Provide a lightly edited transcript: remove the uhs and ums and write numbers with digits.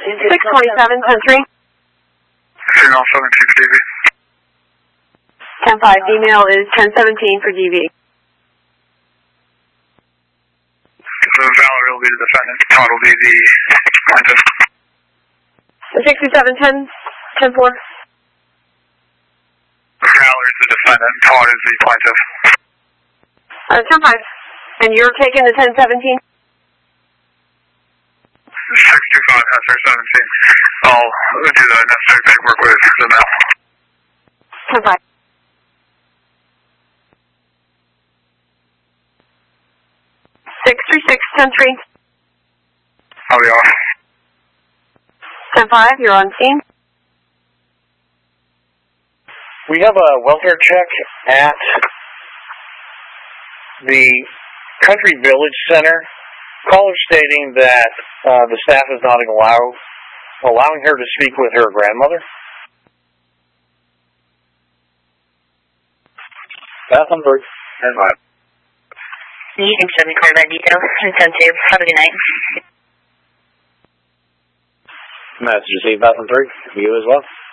627, 10-3. Signal 17 for DV. 10-5, email is 1017 for DV. The Valor will be the defendant. Todd will be the plaintiff. 6710, 10-4. Valor is the defendant. Todd is the plaintiff. 10-5. And you're taking the 1017? 625 SR 17. I'll do the necessary paperwork with the mail. 10-5. Six 10-3. I'll be off. 10-5, you're on scene. We have a welfare check at the Country Village Center. Caller stating that the staff is not allowing her to speak with her grandmother. That's on bird. 10-5. You can send me call that detail. 10-2. Have a good night. Message received 5-3. You as well.